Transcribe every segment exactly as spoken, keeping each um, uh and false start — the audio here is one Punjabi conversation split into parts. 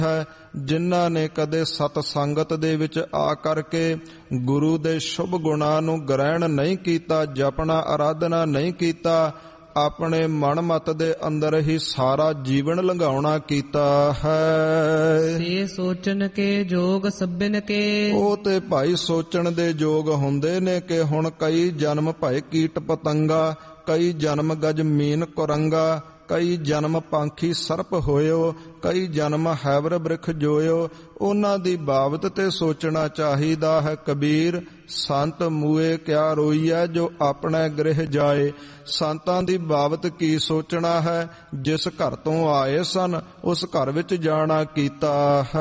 ਹੈ। ਜਿਨ੍ਹਾਂ ਨੇ ਕਦੇ ਸਤ ਸੰਗਤ ਦੇ ਵਿੱਚ ਆ ਕਰਕੇ ਗੁਰੂ ਦੇ ਸ਼ੁਭ ਗੁਣਾਂ ਨੂੰ ਗ੍ਰਹਿਣ ਨਹੀਂ ਕੀਤਾ, ਜਪਣਾ ਆਰਾਧਨਾ ਨਹੀਂ ਕੀਤਾ, ਆਪਣੇ ਮਨ ਮਤ ਦੇ ਅੰਦਰ ਹੀ ਸਾਰਾ ਜੀਵਨ ਲੰਘਾਉਣਾ ਕੀਤਾ ਹੈ। ਸੇ ਸੋਚਣ ਕੇ ਜੋਗ ਸਭਨ ਕੇ, ਉਹ ਤੇ ਭਾਈ ਸੋਚਣ ਦੇ ਯੋਗ ਹੁੰਦੇ ਨੇ ਕਿ ਹੁਣ ਕਈ ਜਨਮ ਭਏ ਕੀਟ ਪਤੰਗਾ, ਕਈ ਜਨਮ ਗਜ ਮੀਨ ਕੁਰੰਗਾ, ਕਈ ਜਨਮ ਪੰਖੀ ਸਰਪ ਹੋਇਓ, ਕਈ ਜਨਮ ਹੈਵਰ ਬ੍ਰਿਖ ਜੋਇਓ। ਉਹਨਾਂ ਦੀ ਬਾਬਤ ਤੇ ਸੋਚਣਾ ਚਾਹੀਦਾ ਹੈ। ਕਬੀਰ ਸੰਤ ਮੂਏ ਕਿਆ ਰੋਈਐ, ਜੋ ਆਪਣੇ ਗ੍ਰਹਿ ਜਾਏ। ਸੰਤਾਂ ਦੀ ਬਾਬਤ ਕੀ ਸੋਚਣਾ ਹੈ? ਜਿਸ ਘਰ ਤੋਂ ਆਏ ਸਨ ਉਸ ਘਰ ਵਿੱਚ ਜਾਣਾ ਕੀਤਾ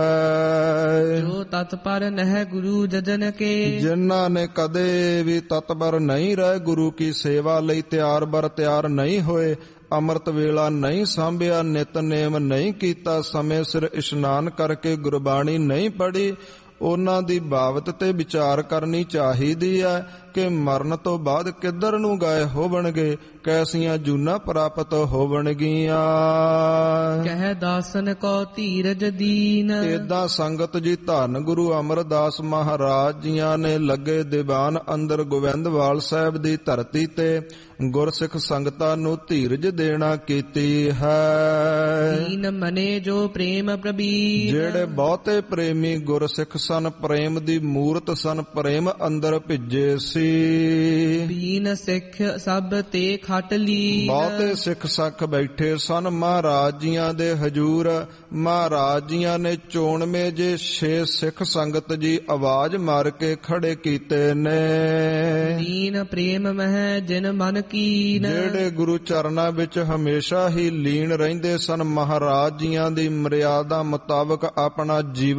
ਹੈ। ਜੋ ਤਤਪਰ ਨਹਿ ਗੁਰੂ ਜਜਨ ਕੇ, ਜਿਨ੍ਹਾਂ ਨੇ ਕਦੇ ਵੀ ਤਤਪਰ ਨਹੀਂ ਰਹੇ, ਗੁਰੂ ਕੀ ਸੇਵਾ ਲਈ ਤਿਆਰ ਬਰ ਤਿਆਰ ਨਹੀਂ ਹੋਏ, ਅੰਮ੍ਰਿਤ ਵੇਲਾ ਨਹੀਂ ਸਾਂਭਿਆ, ਨਿਤਨੇਮ ਨਹੀਂ ਕੀਤਾ, ਸਮੇਂ ਸਿਰ ਇਸ਼ਨਾਨ ਕਰਕੇ ਗੁਰਬਾਣੀ ਨਹੀਂ ਪੜ੍ਹੀ, ਉਹਨਾਂ ਦੀ ਬਾਬਤ ਤੇ ਵਿਚਾਰ ਕਰਨੀ ਚਾਹੀਦੀ ਹੈ ਕਿ ਮਰਨ ਤੋਂ ਬਾਅਦ ਕਿੱਧਰ ਨੂੰ ਗਏ ਹੋਵਣਗੇ, ਕੈਸੀਆਂ ਜੂਨਾਂ ਪ੍ਰਾਪਤ ਹੋਵਣਗੀਆਂ। ਕਹਿ ਦਾਸਨ ਕੋ ਧੀਰਜ ਦੀਨ, ਏਦਾਂ ਸੰਗਤ ਜੀ ਧੰਨ ਗੁਰੂ ਅਮਰਦਾਸ ਮਹਾਰਾਜ ਜੀਆਂ ਨੇ ਲੱਗੇ ਦੀਵਾਨ ਅੰਦਰ ਗੋਬਿੰਦਵਾਲ ਸਾਹਿਬ ਦੀ ਧਰਤੀ ਤੇ ਗੁਰਸਿੱਖ ਸੰਗਤਾਂ ਨੂੰ ਧੀਰਜ ਦੇਣਾ ਕੀਤੀ ਹੈ। ਦੀਨ ਮਨੇ ਜੋ ਪ੍ਰੇਮ ਪ੍ਰਬੀਰ, ਜਿਹੜੇ ਬਹੁਤੇ ਪ੍ਰੇਮੀ ਗੁਰਸਿੱਖ ਸਨ, ਪ੍ਰੇਮ ਦੀ ਮੂਰਤ ਸਨ, ਪ੍ਰੇਮ ਅੰਦਰ ਭਿੱਜੇ ਸੀ। ਬੀਨ ਸਿੱਖ ਸਭ ਤੇ ਖਟ ਲੀ, ਬਹੁਤੇ ਸਿੱਖ ਸੱਖ ਬੈਠੇ ਸਨ ਮਹਾਰਾਜ ਜੀਆਂ ਦੇ ਹਜੂਰ। ਮਹਾਰਾਜ ਜੀਆਂ ਨੇ ਚੋਣਵੇਂ ਜੇ ਛੇ ਸਿੱਖ ਸੰਗਤ ਜੀ ਆਵਾਜ਼ ਮਾਰ ਕੇ ਖੜੇ ਕੀਤੇ ਨੇ। ਦੀਨ ਪ੍ਰੇਮ ਮਹਿ ਜਿਨ ਮਨ ਕੀਨ, ਜਿਹੜੇ ਗੁਰੂ ਚਰਨਾਂ ਵਿੱਚ ਹਮੇਸ਼ਾ ਹੀ ਲੀਨ ਰਹਿੰਦੇ ਸਨ, ਮਹਾਰਾਜ ਜੀਆਂ ਦੀ ਮਰਿਆਦਾ ਮੁਤਾਬਕ ਆਪਣਾ ਜੀਵਨ